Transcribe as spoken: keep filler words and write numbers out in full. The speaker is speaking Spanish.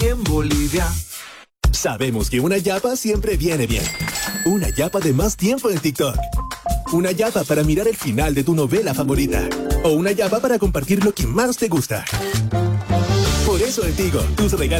en Bolivia. Sabemos que una yapa siempre viene bien. Una yapa de más tiempo en TikTok. Una yapa para mirar el final de tu novela favorita. O una yapa para compartir lo que más te gusta. Por eso en Tigo, tus regalos